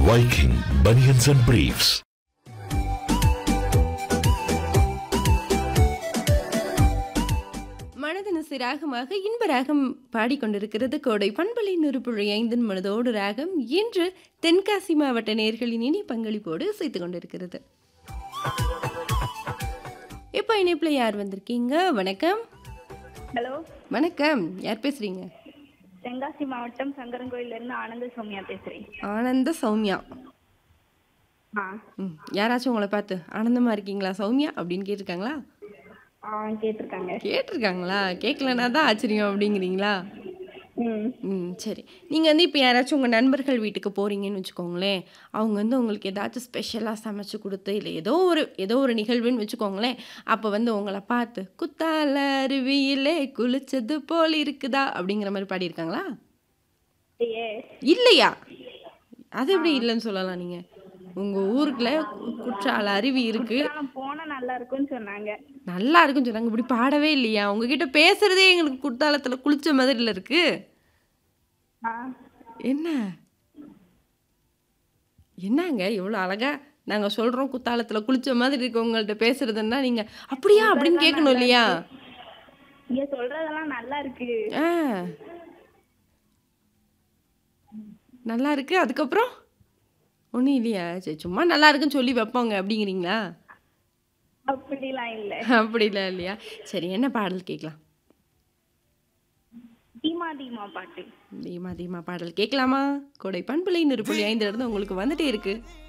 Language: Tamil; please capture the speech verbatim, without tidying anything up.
Viking Bunions and Briefs. மனதினசை ராகமாக இன்ப ராகம் பாடிக்கொண்டிருக்கிறது கோடை பண்பலை நுறுப்புழை ஐந்தின் மனதோடு ராகம் இன்று தென்காசி மாவட்ட நேயர்களின் இனி பங்களிப்போடு இசைத்து கொண்டிருக்கிறது. இப்போ இணைப்புல யார் வந்திருக்கீங்க? வணக்கம். ஹலோ, வணக்கம். யார் பேசுறீங்க? தென்காசி மாவட்டம் சங்கரன்கோயில இருந்து ஆனந்த சௌமியா பேசுறேன். ஆனந்த சௌமியா. ஆ ம் யாராச்சும் உங்களை பார்த்து ஆனந்தமா இருக்கீங்களா சௌமியா அப்படின்னு கேட்டிருக்காங்களா? ஆ கேட்டிருக்காங்க. கேட்டிருக்காங்களா? கேட்கலனா தான் ஆச்சரியம் அப்படிங்கிறீங்களா? ம் ம் சரி. நீங்கள் வந்து இப்போ யாராச்சும் உங்கள் நண்பர்கள் வீட்டுக்கு போகிறீங்கன்னு வச்சுக்கோங்களேன், அவங்க வந்து உங்களுக்கு ஏதாச்சும் ஸ்பெஷலாக சமைச்சு கொடுத்து இல்லை ஏதோ ஒரு ஏதோ ஒரு நிகழ்வுன்னு வச்சுக்கோங்களேன், அப்போ வந்து உங்களை பார்த்து குத்தால அருவியிலே குளிச்சது போல் இருக்குதா அப்படிங்கிற மாதிரி பாடியிருக்காங்களா? ஏ இல்லையா? அது எப்படி இல்லைன்னு சொல்லலாம்? நீங்கள் உங்கள் ஊருக்குள்ள குற்றால அருவி இருக்குது, குற்றாலம் போனா நல்லா இருக்கும்னு சொன்னாங்க. நல்லா இருக்குன்னு சொன்னாங்க. இப்படி பாடவே இல்லையா? உங்ககிட்ட பேசுகிறதே எங்களுக்கு குற்றாலத்தில் குளிச்ச மாதிரில இருக்கு. ஆ என்ன என்னங்க இவ்வளோ அழகா நாங்கள் சொல்கிறோம் குத்தாலத்தில் குளிச்ச மாதிரி இருக்கு உங்கள்கிட்ட பேசுறதுன்னா நீங்கள் அப்படியா அப்படின்னு கேட்கணும் இல்லையா? இங்க சொல்றதெல்லாம் நல்லா இருக்கு. ஆ நல்லா இருக்கு. அதுக்கப்புறம் ஒன்றும் இல்லையா? சரி, சும்மா நல்லா இருக்குன்னு சொல்லி வைப்போங்க அப்படிங்கிறீங்களா? அப்படிலாம் இல்ல. அப்படிலாம் இல்லையா? சரி, என்ன பாடல் கேட்கலாம்? தீமா தீமா பாட்டு. தீமா தீமா பாடல் கேட்கலாமா? கோடை பண்பலை நூறு புள்ளி ஐந்துல இருந்து உங்களுக்கு வந்துட்டே இருக்கு.